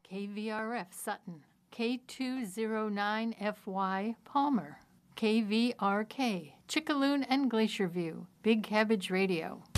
KVRF Sutton, K209FY Palmer, KVRK Chickaloon and Glacier View, Big Cabbage Radio.